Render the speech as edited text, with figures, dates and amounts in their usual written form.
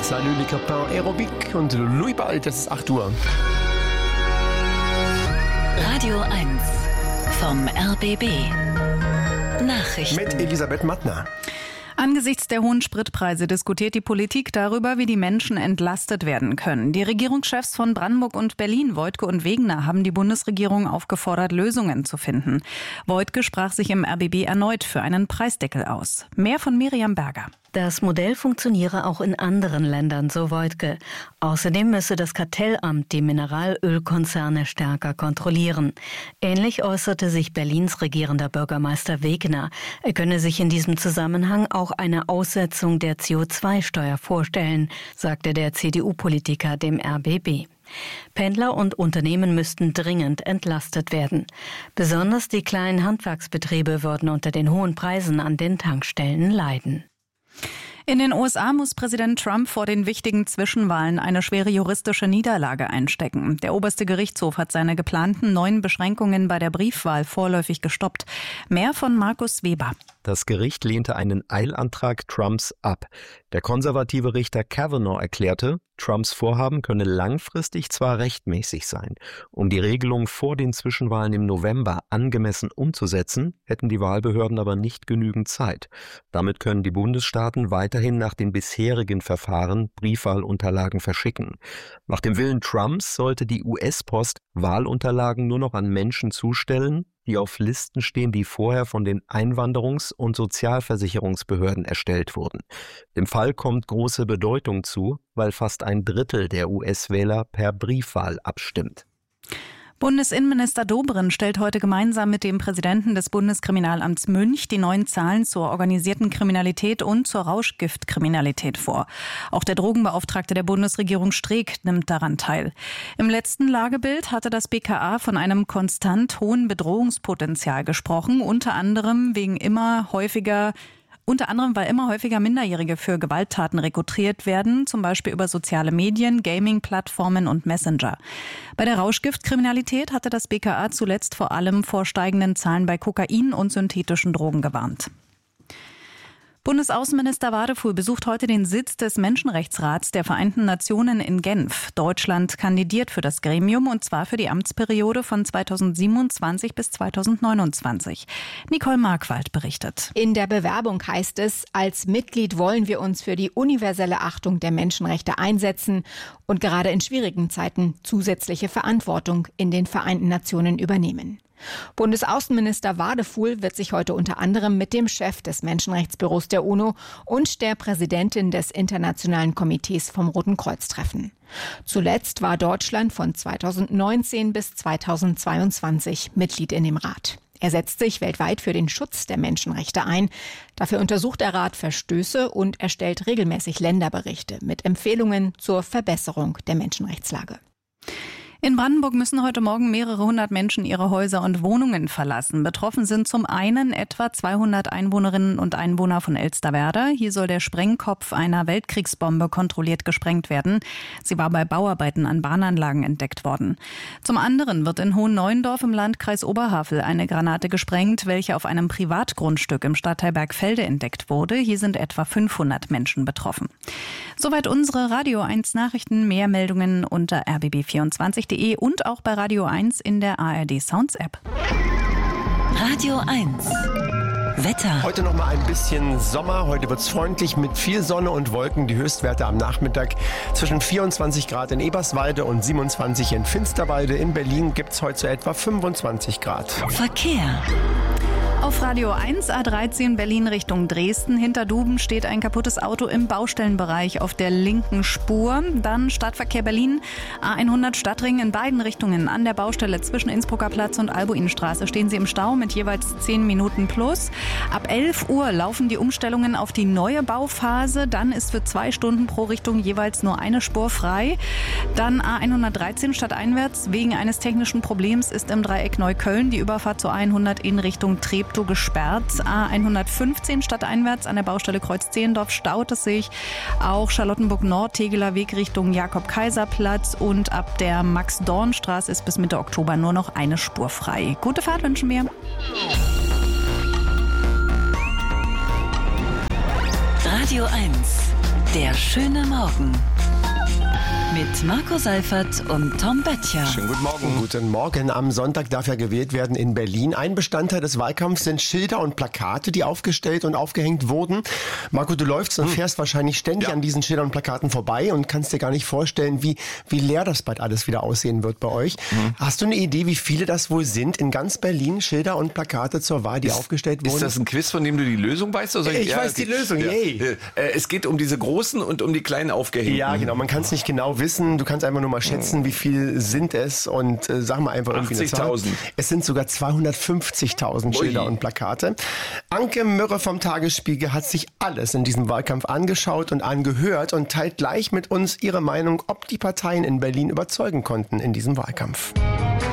Salut les copains Aerobic und Louis Bald, das ist 8 Uhr. Radio 1 vom RBB. Nachrichten. Mit Elisabeth Mattner. Angesichts der hohen Spritpreise diskutiert die Politik darüber, wie die Menschen entlastet werden können. Die Regierungschefs von Brandenburg und Berlin, Woidke und Wegener, haben die Bundesregierung aufgefordert, Lösungen zu finden. Woidke sprach sich im RBB erneut für einen Preisdeckel aus. Mehr von Miriam Berger. Das Modell funktioniere auch in anderen Ländern, so Woidke. Außerdem müsse das Kartellamt die Mineralölkonzerne stärker kontrollieren. Ähnlich äußerte sich Berlins regierender Bürgermeister Wegener. Er könne sich in diesem Zusammenhang auch eine Aussetzung der CO2-Steuer vorstellen, sagte der CDU-Politiker dem RBB. Pendler und Unternehmen müssten dringend entlastet werden. Besonders die kleinen Handwerksbetriebe würden unter den hohen Preisen an den Tankstellen leiden. In den USA muss Präsident Trump vor den wichtigen Zwischenwahlen eine schwere juristische Niederlage einstecken. Der oberste Gerichtshof hat seine geplanten 9 Beschränkungen bei der Briefwahl vorläufig gestoppt. Mehr von Markus Weber. Das Gericht lehnte einen Eilantrag Trumps ab. Der konservative Richter Kavanaugh erklärte, Trumps Vorhaben könne langfristig zwar rechtmäßig sein. Um die Regelung vor den Zwischenwahlen im November angemessen umzusetzen, hätten die Wahlbehörden aber nicht genügend Zeit. Damit können die Bundesstaaten weiterhin nach den bisherigen Verfahren Briefwahlunterlagen verschicken. Nach dem Willen Trumps sollte die US-Post Wahlunterlagen nur noch an Menschen zustellen, die auf Listen stehen, die vorher von den Einwanderungs- und Sozialversicherungsbehörden erstellt wurden. Dem Fall kommt große Bedeutung zu, weil fast ein Drittel der US-Wähler per Briefwahl abstimmt. Bundesinnenminister Dobrindt stellt heute gemeinsam mit dem Präsidenten des Bundeskriminalamts Münch die neuen Zahlen zur organisierten Kriminalität und zur Rauschgiftkriminalität vor. Auch der Drogenbeauftragte der Bundesregierung Streeck nimmt daran teil. Im letzten Lagebild hatte das BKA von einem konstant hohen Bedrohungspotenzial gesprochen, unter anderem, weil immer häufiger Minderjährige für Gewalttaten rekrutiert werden, zum Beispiel über soziale Medien, Gaming-Plattformen und Messenger. Bei der Rauschgiftkriminalität hatte das BKA zuletzt vor allem vor steigenden Zahlen bei Kokain und synthetischen Drogen gewarnt. Bundesaußenminister Wadefuhl besucht heute den Sitz des Menschenrechtsrats der Vereinten Nationen in Genf. Deutschland kandidiert für das Gremium und zwar für die Amtsperiode von 2027 bis 2029. Nicole Markwald berichtet. In der Bewerbung heißt es, als Mitglied wollen wir uns für die universelle Achtung der Menschenrechte einsetzen und gerade in schwierigen Zeiten zusätzliche Verantwortung in den Vereinten Nationen übernehmen. Bundesaußenminister Wadefuhl wird sich heute unter anderem mit dem Chef des Menschenrechtsbüros der UNO und der Präsidentin des Internationalen Komitees vom Roten Kreuz treffen. Zuletzt war Deutschland von 2019 bis 2022 Mitglied in dem Rat. Er setzt sich weltweit für den Schutz der Menschenrechte ein. Dafür untersucht der Rat Verstöße und erstellt regelmäßig Länderberichte mit Empfehlungen zur Verbesserung der Menschenrechtslage. In Brandenburg müssen heute Morgen mehrere hundert Menschen ihre Häuser und Wohnungen verlassen. Betroffen sind zum einen etwa 200 Einwohnerinnen und Einwohner von Elsterwerda. Hier soll der Sprengkopf einer Weltkriegsbombe kontrolliert gesprengt werden. Sie war bei Bauarbeiten an Bahnanlagen entdeckt worden. Zum anderen wird in Hohenneuendorf im Landkreis Oberhavel eine Granate gesprengt, welche auf einem Privatgrundstück im Stadtteil Bergfelde entdeckt wurde. Hier sind etwa 500 Menschen betroffen. Soweit unsere Radio 1 Nachrichten. Mehr Meldungen unter rbb24.de und auch bei Radio 1 in der ARD Sounds App. Radio 1 Wetter. Heute noch mal ein bisschen Sommer. Heute wird es freundlich mit viel Sonne und Wolken. Die Höchstwerte am Nachmittag zwischen 24 Grad in Eberswalde und 27 in Finsterwalde. In Berlin gibt es heute so etwa 25 Grad. Verkehr. Auf Radio 1 A13 Berlin Richtung Dresden. Hinter Duben steht ein kaputtes Auto im Baustellenbereich auf der linken Spur. Dann Stadtverkehr Berlin, A100 Stadtring in beiden Richtungen an der Baustelle zwischen Innsbrucker Platz und Albuinstraße stehen Sie im Stau mit jeweils 10 Minuten plus. Ab 11 Uhr laufen die Umstellungen auf die neue Bauphase. Dann ist für 2 Stunden pro Richtung jeweils nur eine Spur frei. Dann A113 stadteinwärts. Wegen eines technischen Problems ist im Dreieck Neukölln die Überfahrt zur A100 in Richtung Treptow gesperrt. A115 stadteinwärts an der Baustelle Kreuz-Zehendorf staut es sich. Auch Charlottenburg-Nord, Tegeler Weg Richtung Jakob-Kaiser-Platz und ab der Max-Dorn-Straße ist bis Mitte Oktober nur noch eine Spur frei. Gute Fahrt wünschen wir. Radio 1 Der schöne Morgen. Mit Marco Seifert und Tom Böttcher. Schönen guten Morgen. Guten Morgen. Am Sonntag darf ja gewählt werden in Berlin. Ein Bestandteil des Wahlkampfs sind Schilder und Plakate, die aufgestellt und aufgehängt wurden. Marco, du läufst und fährst wahrscheinlich ständig an diesen Schildern und Plakaten vorbei und kannst dir gar nicht vorstellen, wie leer das bald alles wieder aussehen wird bei euch. Hast du eine Idee, wie viele das wohl sind in ganz Berlin, Schilder und Plakate zur Wahl, die aufgestellt wurden? Ist das ein Quiz, von dem du die Lösung weißt? Oder Ich weiß die Lösung, yay. Es geht um diese großen und um die kleinen aufgehängten. Ja, genau. Man kann es nicht genau wissen. Du kannst einfach nur mal schätzen, wie viel sind es und sag mal einfach irgendwie eine Zahl. 80.000. Es sind sogar 250.000 Schilder und Plakate. Anke Mürre vom Tagesspiegel hat sich alles in diesem Wahlkampf angeschaut und angehört und teilt gleich mit uns ihre Meinung, ob die Parteien in Berlin überzeugen konnten in diesem Wahlkampf.